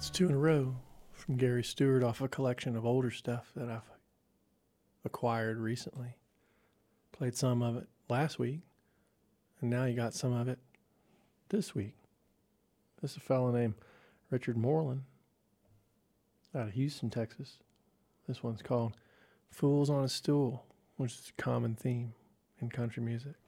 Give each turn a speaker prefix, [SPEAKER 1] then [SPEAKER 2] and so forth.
[SPEAKER 1] That's two in a row from Gary Stewart off a collection of older stuff that I've acquired recently. Played some of it last week, and now you got some of it this week. This is a fellow named Richard Moreland out of Houston, Texas. This one's called Fools on a Stool, which is a common theme in country music.